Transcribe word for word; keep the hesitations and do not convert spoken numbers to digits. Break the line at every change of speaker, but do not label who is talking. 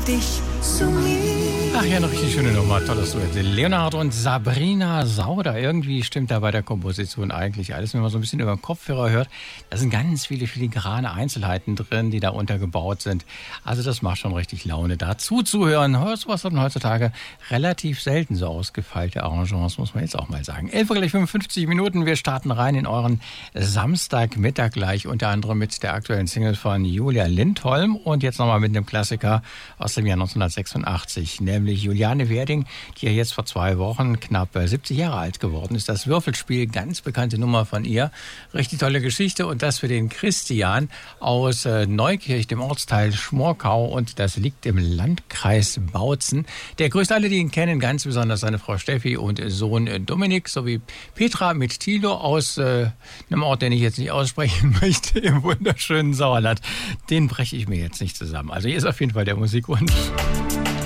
dich so lieb.
Ach ja, eine richtig schöne Nummer, tolles Duett. Leonard und Sabrina Sauter. Irgendwie stimmt da bei der Komposition eigentlich alles. Wenn man so ein bisschen über den Kopfhörer hört, da sind ganz viele filigrane Einzelheiten drin, die da untergebaut sind. Also das macht schon richtig Laune, da zuzuhören. Sowas hat man heutzutage relativ selten, so ausgefeilte Arrangements, muss man jetzt auch mal sagen. elf Uhr gleich fünfundfünfzig Minuten. Wir starten rein in euren Samstagmittag gleich, unter anderem mit der aktuellen Single von Julia Lindholm und jetzt nochmal mit einem Klassiker aus dem Jahr neunzehnhundertsechsundachtzig, nämlich Juliane Werding, die ja jetzt vor zwei Wochen knapp siebzig Jahre alt geworden ist. Das Würfelspiel, ganz bekannte Nummer von ihr. Richtig tolle Geschichte und das für den Christian aus äh, Neukirch, dem Ortsteil Schmorkau, und das liegt im Landkreis Bautzen. Der grüßt alle, die ihn kennen, ganz besonders seine Frau Steffi und Sohn Dominik sowie Petra mit Thilo aus äh, einem Ort, den ich jetzt nicht aussprechen möchte, im wunderschönen Sauerland. Den breche ich mir jetzt nicht zusammen. Also hier ist auf jeden Fall der Musikwunsch.